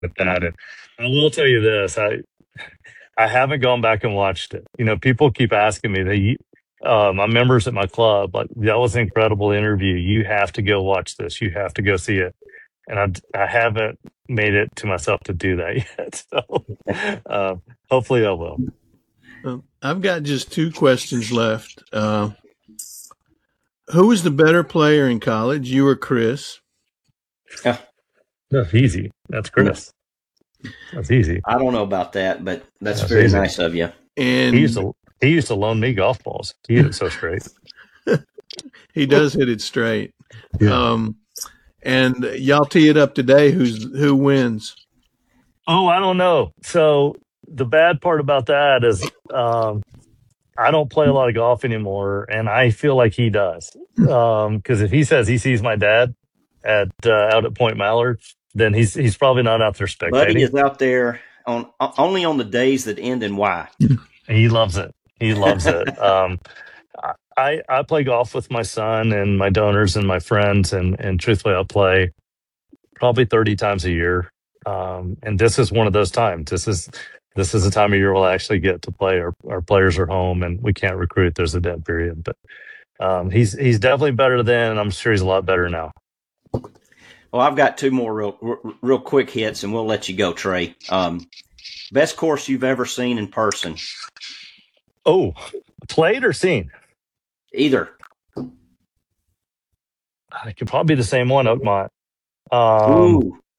with that. And I will tell you this: I haven't gone back and watched it. People keep asking me. My members at my club, like, that was an incredible interview. You have to go watch this. You have to go see it. And I haven't made it to myself to do that yet. So uh, hopefully I will. I've got just two questions left. Who was the better player in college, you or Chris? That's easy. That's Chris. That's easy. I don't know about that, but that's That's very easy. nice of you. And He used to loan me golf balls. He hit it so straight. he does hit it straight. Yeah. And y'all tee it up today. Who wins? Oh, I don't know. So the bad part about that is I don't play a lot of golf anymore, and I feel like he does. Because if he says he sees my dad at out at Point Mallard, then he's probably not out there Buddy spectating. is out there only on the days that end in Y. He loves it. He loves it. I play golf with my son and my donors and my friends, and truthfully, I play probably 30 times a year. And this is one of those times. This is a time of year we'll actually get to play. Our players are home and we can't recruit. There's a dead period, but he's definitely better then. And I'm sure he's a lot better now. Well, I've got two more real quick hits, and we'll let you go, Trey. Best course you've ever seen in person? Oh, played or seen? Either. It could probably be the same one, Oakmont. Ooh,